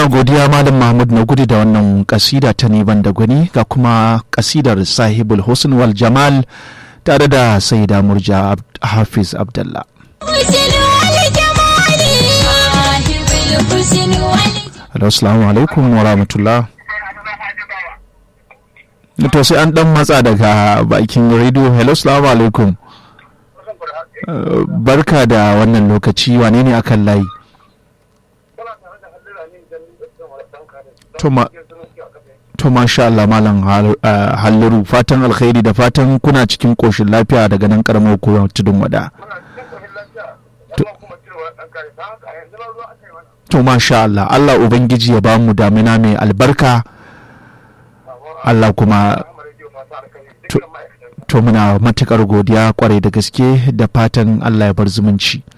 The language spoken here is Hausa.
godiya Malam Mahmud na gudu da wannan kasida ta Niban da Gwani, ga kuma kasidar Sahibul Husn wal Jamal tare da Sayyida Murja Hafiz Abdullah. Assalamu alaikum wa rahmatullah. To sai an dan matsa daga bakin radio. Hello, assalamu alaikum. Barka da wannan lokaci, wane ne akan layi? To masha Allah Malam Halliru, fatan alkhairi da fatan kuna cikin koshin lafiya daga nan karamar kowa tudun wada. To masha Allah, Allah Ubangiji ya ba mu damina mai albarka. Allah kuma to muna matukar godiya kwarai da gaske da fatan Allah ya bar zumunci.